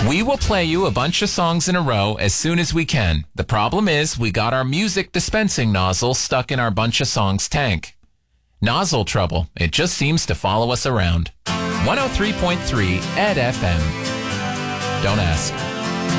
We will play you a bunch of songs in a row as soon as we can. The problem is we got our music dispensing nozzle stuck in our bunch of songs tank. Nozzle trouble. It just seems to follow us around. 103.3 Ed FM. Don't ask.